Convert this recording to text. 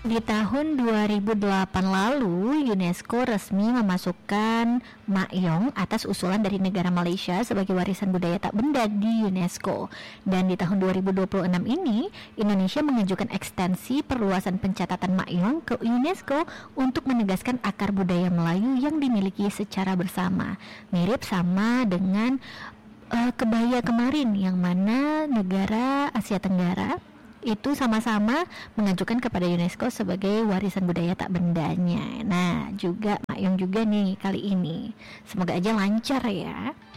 Di tahun 2008 lalu, UNESCO resmi memasukkan Mak Yong atas usulan dari negara Malaysia sebagai warisan budaya tak benda di UNESCO. Dan di tahun 2026 ini, Indonesia mengajukan ekstensi perluasan pencatatan Mak Yong ke UNESCO untuk menegaskan akar budaya Melayu yang dimiliki secara bersama. Mirip sama dengan kebaya kemarin, yang mana negara Asia Tenggara itu sama-sama mengajukan kepada UNESCO sebagai warisan budaya tak bendanya. Nah, juga Mak Yong juga nih kali ini. Semoga aja lancar ya.